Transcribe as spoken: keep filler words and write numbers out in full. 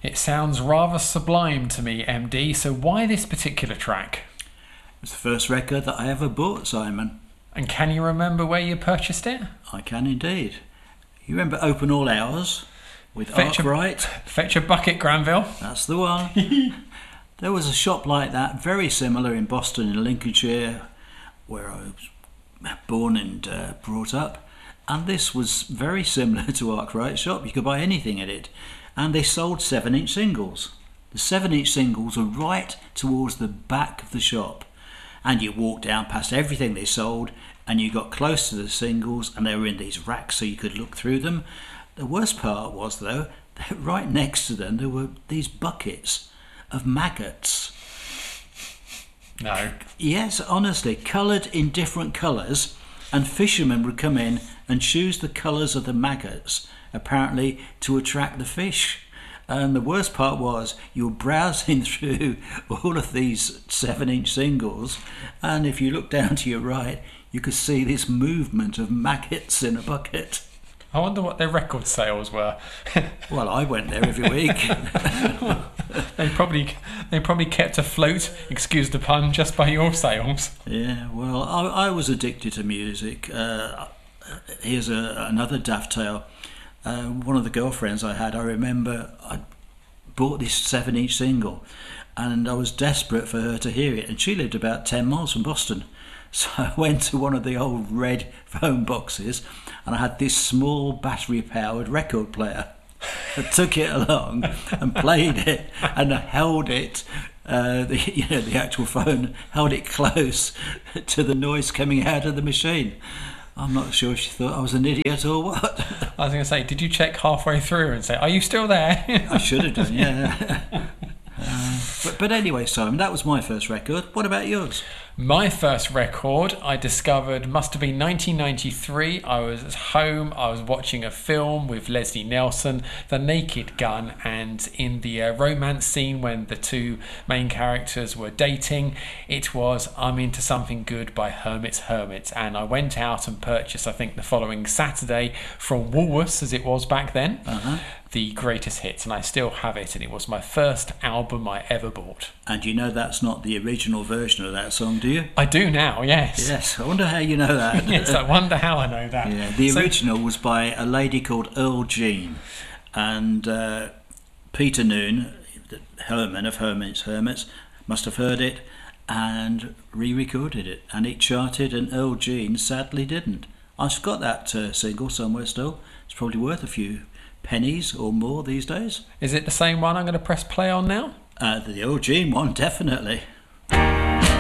It sounds rather sublime to me, M D, so why this particular track? It's the first record that I ever bought, Simon. And can you remember where you purchased it? I can indeed. You remember Open All Hours with Fetch a- Arkwright? Fetch a Bucket, Granville. That's the one. There was a shop like that, very similar in Boston, in Lincolnshire, where I was born and uh, brought up. And this was very similar to Arkwright's shop. You could buy anything in it. And they sold seven-inch singles. The seven-inch singles were right towards the back of the shop. And you walked down past everything they sold, and you got close to the singles, and they were in these racks so you could look through them. The worst part was, though, that right next to them there were these buckets of maggots. No. Yes, honestly, coloured in different colours, and fishermen would come in and choose the colours of the maggots, apparently to attract the fish. And the worst part was you were browsing through all of these seven-inch singles, and if you looked down to your right, you could see this movement of maggots in a bucket. I wonder what their record sales were. Well, I went there every week. They probably they probably kept afloat, excuse the pun, just by your sales. Yeah, well, I, I was addicted to music. Uh, here's a, another daft tale. Uh, one of the girlfriends I had, I remember I bought this seven-inch single, and I was desperate for her to hear it, and she lived about ten miles from Boston. So I went to one of the old red phone boxes, and I had this small battery-powered record player. I took it along and played it, and I held it, uh, the, you know, the actual phone, held it close to the noise coming out of the machine. I'm not sure if she thought I was an idiot or what. I was going to say, did you check halfway through and say, are you still there? I should have done, yeah. Uh, but, but anyway, Simon, that was my first record. What about yours? My first record I discovered must have been nineteen ninety-three. I was at home, I was watching a film with Leslie Nielsen, The Naked Gun, and in the uh, romance scene when the two main characters were dating, it was I'm Into Something Good by Hermits Hermits, and I went out and purchased, I think the following Saturday from Woolworths, as it was back then, Uh-huh. the greatest hits, and I still have it, and it was my first album I ever bought. And you know that's not the original version of that song, do you? I do now, yes. Yes, I wonder how you know that. Yes, I wonder how I know that. Yeah, the So- original was by a lady called Earl Jean, and uh, Peter Noon, the Herman of Hermits Hermits, must have heard it and re-recorded it, and it charted, and Earl Jean sadly didn't. I've got that uh, single somewhere still. It's probably worth a few pennies or more these days. Is it the same one I'm going to press play on now? Uh, the Earl Jean one, definitely.